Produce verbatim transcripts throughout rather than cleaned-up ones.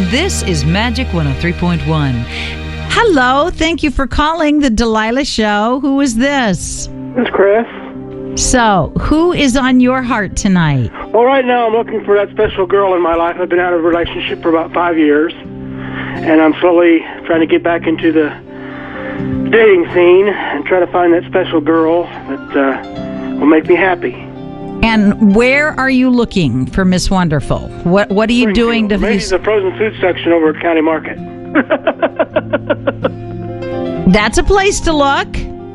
This is Magic one oh three point one. Hello, thank you for calling the Delilah Show. Who is this? This is Chris. So, who is on your heart tonight? Well, right now I'm looking for that special girl in my life. I've been out of a relationship for about five years, and I'm slowly trying to get back into the dating scene and try to find that special girl that uh, will make me happy. And where are you looking for Miss Wonderful? What What are you doing to? Maybe the frozen food section over at County Market. That's a place to look.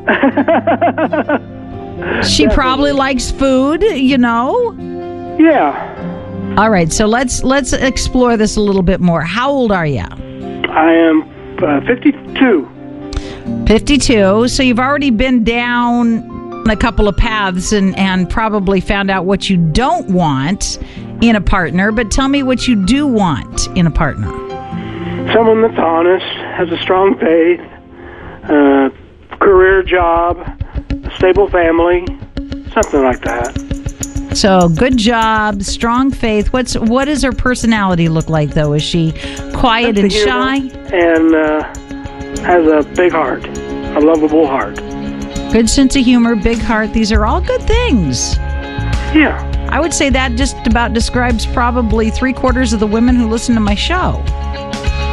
She probably likes food, you know. Yeah. All right, so let's let's explore this a little bit more. How old are you? I am uh, fifty-two. fifty-two. So you've already been down a couple of paths and, and probably found out what you don't want in a partner. But tell me what you do want in a partner. Someone that's honest, has a strong faith, uh, career job, a stable family, something like that. So good job, strong faith. What's what does her personality look like though? Is she quiet and shy? And uh, has a big heart, a lovable heart. Good sense of humor, big heart. These are all good things. Yeah. I would say that just about describes probably three quarters of the women who listen to my show.